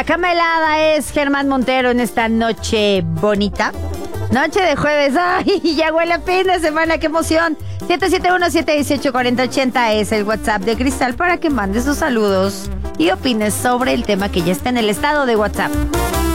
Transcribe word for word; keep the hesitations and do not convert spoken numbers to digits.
La cama helada es Germán Montero en esta noche bonita. Noche de jueves. ¡Ay! Ya huele a fin de semana. ¡Qué emoción! siete siete uno, siete uno ocho, cuatro cero ocho cero es el WhatsApp de Cristal para que mandes sus saludos y opines sobre el tema que ya está en el estado de WhatsApp.